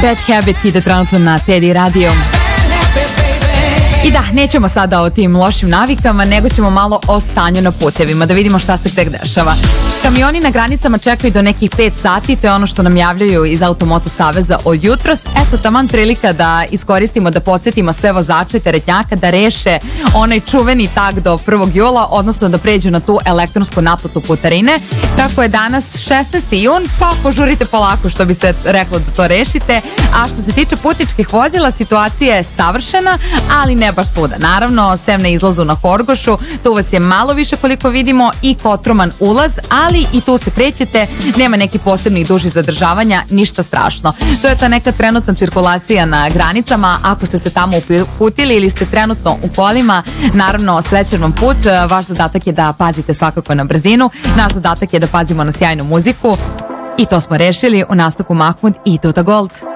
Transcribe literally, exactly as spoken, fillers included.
Bad Habit ide trenutno na Teddy Radio. I da, nećemo sada o tim lošim navikama, nego ćemo malo o stanju na putevima, da vidimo šta se tek dešava. Kamioni na granicama čekaju do nekih pet sati, to je ono što nam javljaju iz Automoto saveza od jutros. Eto, taman prilika da iskoristimo, da podsjetimo sve vozače teretnjaka da reše onaj čuveni tag do prvog jula, odnosno da pređu na tu elektronsku naplatu putarine. Tako je danas šesnaesti jun, pa požurite polako, što bi se reklo, da to rešite. A što se tiče putničkih vozila, situacija je savršena, ali ne baš svuda. Naravno, sem na izlazu na Horgošu, tu vas je malo više koliko vidimo i Kotroman ulaz, ali i tu se krećete, nema nekih posebnih dužih zadržavanja, ništa strašno. To je ta neka trenutna cirkulacija na granicama. Ako ste se tamo uputili ili ste trenutno u kolima, naravno srećan vam put. Vaš zadatak je da pazite svakako na brzinu, naš zadatak je da pazimo na sjajnu muziku i to smo rešili. U nastavku Mahmud i Tuta Gold.